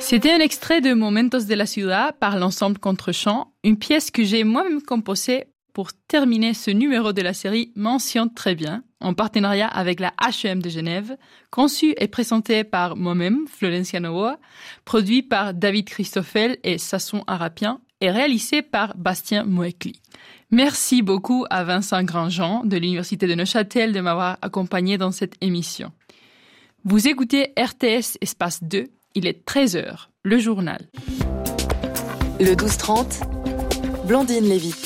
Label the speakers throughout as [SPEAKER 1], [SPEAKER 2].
[SPEAKER 1] C'était un extrait de Momentos de la Ciudad par l'ensemble Contre-Champ, une pièce que j'ai moi-même composée pour terminer ce numéro de la série Mention très bien, en partenariat avec la HEM de Genève, conçue et présentée par moi-même, Florencia Novoa, produit par David Christoffel et Sasson Arapian, et réalisé par Bastien Moekli. Merci beaucoup à Vincent Grandjean de l'Université de Neuchâtel de m'avoir accompagné dans cette émission. Vous écoutez RTS Espace 2, il est 13h, le journal.
[SPEAKER 2] Le 12-30, Blandine Lévite.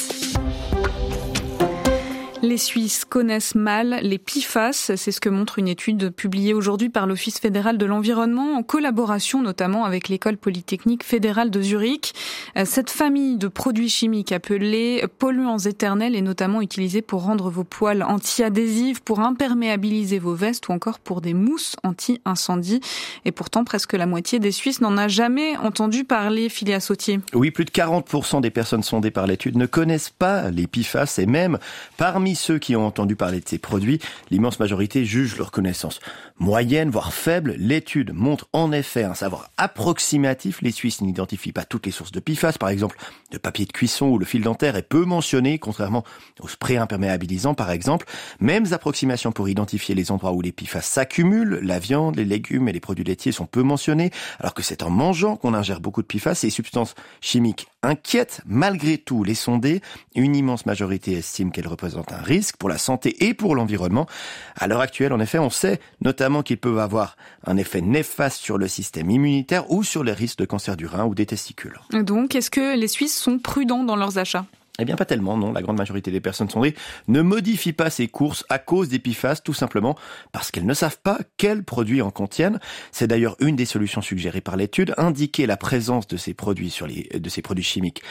[SPEAKER 3] Les Suisses connaissent mal les PFAS, c'est ce que montre une étude publiée aujourd'hui par l'Office fédéral de l'environnement, en collaboration notamment avec l'École polytechnique fédérale de Zurich. Cette famille de produits chimiques appelés polluants éternels est notamment utilisée pour rendre vos poêles anti-adhésives, pour imperméabiliser vos vestes ou encore pour des mousses anti-incendie. Et pourtant, presque la moitié des Suisses n'en a jamais entendu parler, Philia Sautier.
[SPEAKER 4] Oui, plus de 40% des personnes sondées par l'étude ne connaissent pas les PFAS et même parmi ceux qui ont entendu parler de ces produits, l'immense majorité juge leur connaissance moyenne, voire faible. L'étude montre en effet un savoir approximatif. Les Suisses n'identifient pas toutes les sources de PFAS. Par exemple, le papier de cuisson ou le fil dentaire est peu mentionné, contrairement aux sprays imperméabilisants par exemple. Mêmes approximations pour identifier les endroits où les PFAS s'accumulent. La viande, les légumes et les produits laitiers sont peu mentionnés, alors que c'est en mangeant qu'on ingère beaucoup de PFAS. Ces substances chimiques inquiètent malgré tout les sondés. Une immense majorité estime qu'elles représentent un risque pour la santé et pour l'environnement. À l'heure actuelle, en effet, on sait notamment qu'ils peuvent avoir un effet néfaste sur le système immunitaire ou sur les risques de cancer du rein ou des testicules.
[SPEAKER 3] Donc, est-ce que les Suisses sont prudents dans leurs achats ?
[SPEAKER 4] Eh bien, pas tellement, non. La grande majorité des personnes sondées ne modifient pas ses courses à cause des PFAS, tout simplement parce qu'elles ne savent pas quels produits en contiennent. C'est d'ailleurs une des solutions suggérées par l'étude, indiquer la présence de ces produits chimiques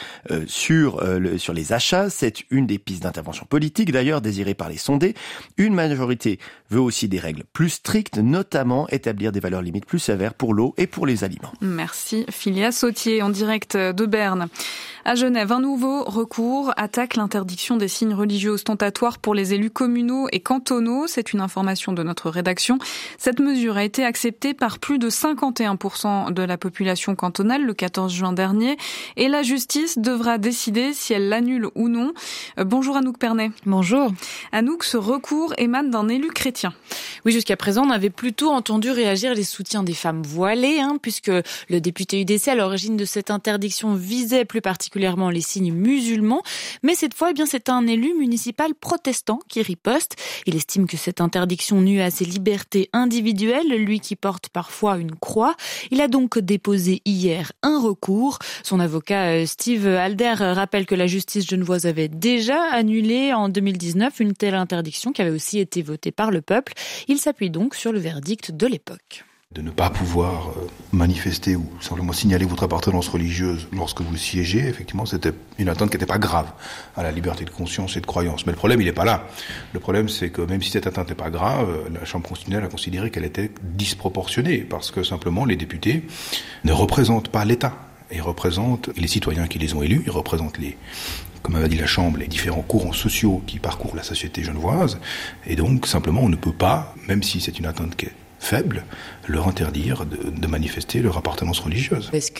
[SPEAKER 4] sur les achats. C'est une des pistes d'intervention politique, d'ailleurs, désirée par les sondés. Une majorité veut aussi des règles plus strictes, notamment établir des valeurs limites plus sévères pour l'eau et pour les aliments.
[SPEAKER 3] Merci, Philia Sautier, en direct de Berne. À Genève, un nouveau recours attaque l'interdiction des signes religieux ostentatoires pour les élus communaux et cantonaux. C'est une information de notre rédaction. Cette mesure a été acceptée par plus de 51% de la population cantonale le 14 juin dernier. Et la justice devra décider si elle l'annule ou non. Bonjour Anouk Pernet.
[SPEAKER 5] Bonjour.
[SPEAKER 3] Anouk, ce recours émane d'un élu chrétien.
[SPEAKER 5] Oui, jusqu'à présent, on avait plutôt entendu réagir les soutiens des femmes voilées, puisque le député UDC à l'origine de cette interdiction visait plus particulièrement les signes musulmans. Mais cette fois, c'est un élu municipal protestant qui riposte. Il estime que cette interdiction nuit à ses libertés individuelles, lui qui porte parfois une croix. Il a donc déposé hier un recours. Son avocat Steve Alder rappelle que la justice genevoise avait déjà annulé en 2019 une telle interdiction qui avait aussi été votée par le peuple. Il s'appuie donc sur le verdict de l'époque.
[SPEAKER 6] De ne pas pouvoir manifester ou simplement signaler votre appartenance religieuse lorsque vous siégez, effectivement, c'était une atteinte qui n'était pas grave à la liberté de conscience et de croyance. Mais le problème, il n'est pas là. Le problème, c'est que même si cette atteinte n'est pas grave, la Chambre constitutionnelle a considéré qu'elle était disproportionnée parce que simplement les députés ne représentent pas l'État. Ils représentent les citoyens qui les ont élus, ils représentent comme avait dit la Chambre, les différents courants sociaux qui parcourent la société genevoise. Et donc, simplement, on ne peut pas, même si c'est une atteinte qui est faible, leur interdire de manifester leur appartenance religieuse.
[SPEAKER 5] Est-ce que